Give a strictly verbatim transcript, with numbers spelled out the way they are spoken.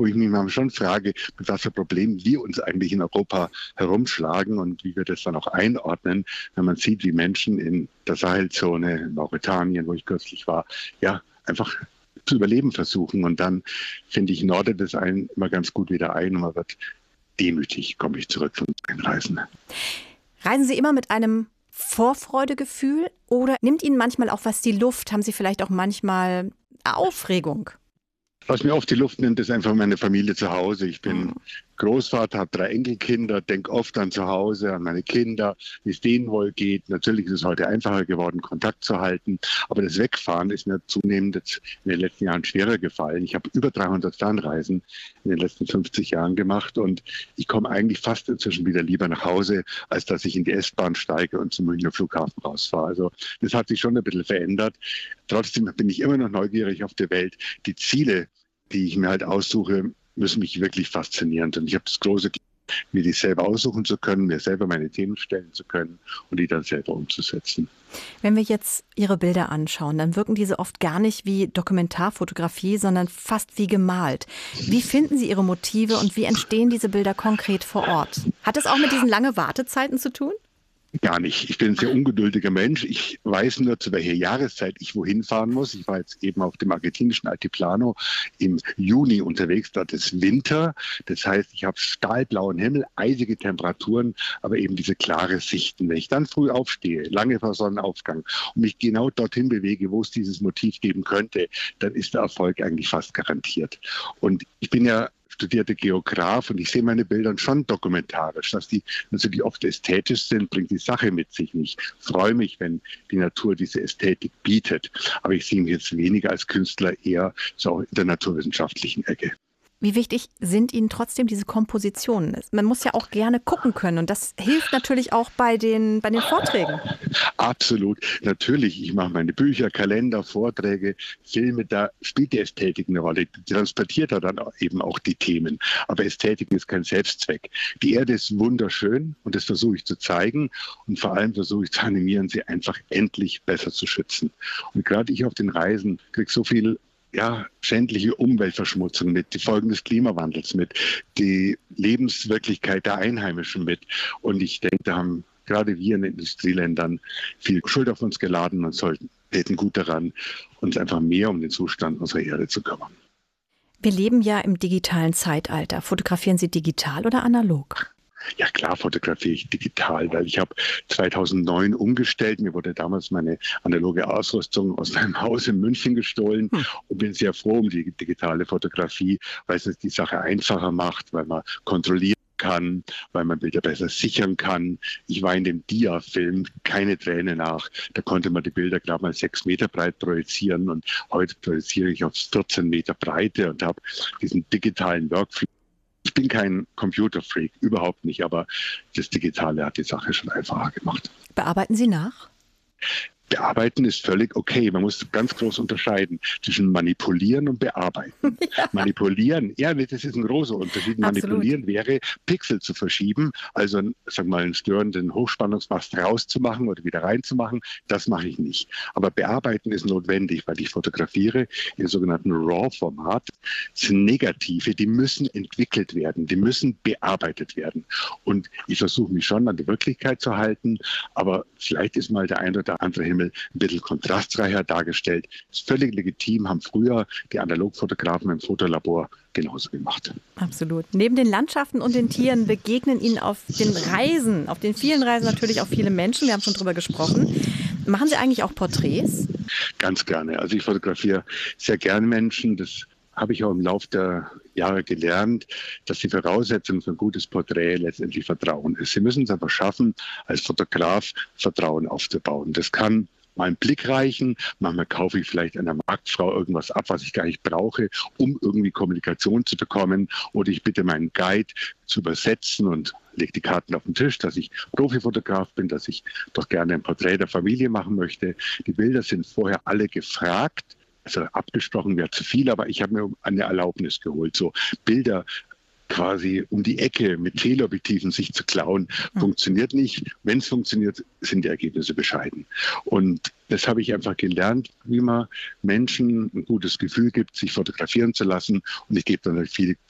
wo ich mich manchmal schon frage, mit was für Problemen wir uns eigentlich in Europa herumschlagen und wie wir das dann auch einordnen, wenn man sieht, wie Menschen in der Sahelzone, in Mauretanien, wo ich kürzlich war, ja, einfach zu überleben versuchen. Und dann, finde ich, nordet es einen immer ganz gut wieder ein und man wird demütig, komme ich zurück von Reisen. Reisen Sie immer mit einem Vorfreudegefühl oder nimmt Ihnen manchmal auch was die Luft? Haben Sie vielleicht auch manchmal Aufregung? Was mir oft die Luft nimmt, ist einfach meine Familie zu Hause. Ich bin mhm. Großvater, habe drei Enkelkinder, denke oft an zu Hause, an meine Kinder, wie es denen wohl geht. Natürlich ist es heute einfacher geworden, Kontakt zu halten. Aber das Wegfahren ist mir zunehmend jetzt in den letzten Jahren schwerer gefallen. Ich habe über dreihundert Fernreisen in den letzten fünfzig Jahren gemacht und ich komme eigentlich fast inzwischen wieder lieber nach Hause, als dass ich in die S-Bahn steige und zum Münchner Flughafen rausfahre. Also das hat sich schon ein bisschen verändert. Trotzdem bin ich immer noch neugierig auf die Welt. Die Ziele, die ich mir halt aussuche, müssen mich wirklich faszinieren. Und ich habe das große Glück, mir die selber aussuchen zu können, mir selber meine Themen stellen zu können und die dann selber umzusetzen. Wenn wir jetzt Ihre Bilder anschauen, dann wirken diese oft gar nicht wie Dokumentarfotografie, sondern fast wie gemalt. Wie finden Sie Ihre Motive und wie entstehen diese Bilder konkret vor Ort? Hat es auch mit diesen langen Wartezeiten zu tun? Gar nicht. Ich bin ein sehr ungeduldiger Mensch. Ich weiß nur, zu welcher Jahreszeit ich wohin fahren muss. Ich war jetzt eben auf dem argentinischen Altiplano im Juni unterwegs. Dort ist Winter. Das heißt, ich habe stahlblauen Himmel, eisige Temperaturen, aber eben diese klare Sichten. Wenn ich dann früh aufstehe, lange vor Sonnenaufgang und mich genau dorthin bewege, wo es dieses Motiv geben könnte, dann ist der Erfolg eigentlich fast garantiert. Und ich bin ja studierter Geograf und ich sehe meine Bilder schon dokumentarisch. Dass die natürlich oft ästhetisch sind, bringt die Sache mit sich nicht. Ich freue mich, wenn die Natur diese Ästhetik bietet. Aber ich sehe mich jetzt weniger als Künstler, eher so in der naturwissenschaftlichen Ecke. Wie wichtig sind Ihnen trotzdem diese Kompositionen? Man muss ja auch gerne gucken können und das hilft natürlich auch bei den, bei den Vorträgen. Absolut. Natürlich, ich mache meine Bücher, Kalender, Vorträge, Filme, da spielt die Ästhetik eine Rolle. Die transportiert dann eben auch die Themen. Aber Ästhetik ist kein Selbstzweck. Die Erde ist wunderschön und das versuche ich zu zeigen und vor allem versuche ich zu animieren, sie einfach endlich besser zu schützen. Und gerade ich auf den Reisen kriege so viel ja, schändliche Umweltverschmutzung mit, die Folgen des Klimawandels mit, die Lebenswirklichkeit der Einheimischen mit. Und ich denke, da haben gerade wir in den Industrieländern viel Schuld auf uns geladen und sollten täten gut daran, uns einfach mehr um den Zustand unserer Erde zu kümmern. Wir leben ja im digitalen Zeitalter. Fotografieren Sie digital oder analog? Ja klar fotografiere ich digital, weil ich habe zweitausendneun umgestellt. Mir wurde damals meine analoge Ausrüstung aus meinem Haus in München gestohlen hm. und bin sehr froh um die digitale Fotografie, weil es die Sache einfacher macht, weil man kontrollieren kann, weil man Bilder besser sichern kann. Ich war in dem Dia-Film keine Träne nach. Da konnte man die Bilder gerade mal sechs Meter breit projizieren und heute projiziere ich auf vierzehn Meter Breite und habe diesen digitalen Workflow. Ich bin kein Computerfreak, überhaupt nicht, aber das Digitale hat die Sache schon einfacher gemacht. Bearbeiten Sie nach? Bearbeiten ist völlig okay. Man muss ganz groß unterscheiden zwischen manipulieren und bearbeiten. Ja. Manipulieren, ja, das ist ein großer Unterschied. Absolut. Manipulieren wäre, Pixel zu verschieben, also sagen wir mal, einen störenden Hochspannungsmast rauszumachen oder wieder reinzumachen. Das mache ich nicht. Aber bearbeiten ist notwendig, weil ich fotografiere im sogenannten RAW-Format. Das sind Negative, die müssen entwickelt werden, die müssen bearbeitet werden. Und ich versuche mich schon an die Wirklichkeit zu halten, aber vielleicht ist mal der ein oder andere Himmel ein bisschen kontrastreicher dargestellt. Das ist völlig legitim, haben früher die Analogfotografen im Fotolabor genauso gemacht. Absolut. Neben den Landschaften und den Tieren begegnen Ihnen auf den Reisen, auf den vielen Reisen natürlich auch viele Menschen. Wir haben schon drüber gesprochen. Machen Sie eigentlich auch Porträts? Ganz gerne. Also ich fotografiere sehr gerne Menschen. Das habe ich auch im Laufe der Jahre gelernt, dass die Voraussetzung für ein gutes Porträt letztendlich Vertrauen ist. Sie müssen es aber schaffen, als Fotograf Vertrauen aufzubauen. Das kann mal einen Blick reichen. Manchmal kaufe ich vielleicht einer Marktfrau irgendwas ab, was ich gar nicht brauche, um irgendwie Kommunikation zu bekommen. Oder ich bitte meinen Guide zu übersetzen und lege die Karten auf den Tisch, dass ich Profifotograf bin, dass ich doch gerne ein Porträt der Familie machen möchte. Die Bilder sind vorher alle gefragt. Also abgesprochen wäre zu viel, aber ich habe mir eine Erlaubnis geholt. So Bilder quasi um die Ecke mit Teleobjektiven sich zu klauen, mhm. funktioniert nicht. Wenn es funktioniert, sind die Ergebnisse bescheiden. Und das habe ich einfach gelernt, wie man Menschen ein gutes Gefühl gibt, sich fotografieren zu lassen. Und ich gebe dann viel